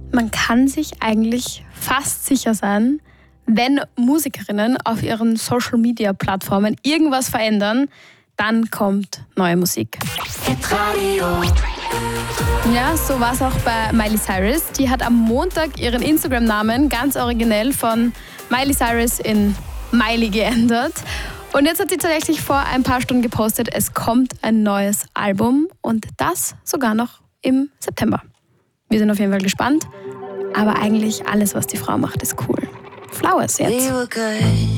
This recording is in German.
Man kann sich eigentlich fast sicher sein, wenn Musikerinnen auf ihren Social-Media-Plattformen irgendwas verändern, dann kommt neue Musik. Ja, so war es auch bei Miley Cyrus. Die hat am Montag ihren Instagram-Namen ganz originell von Miley Cyrus in Miley geändert. Und jetzt hat sie tatsächlich vor ein paar Stunden gepostet, es kommt ein neues Album und das sogar noch im September. Wir sind auf jeden Fall gespannt, aber eigentlich alles, was die Frau macht, ist cool. Flowers jetzt.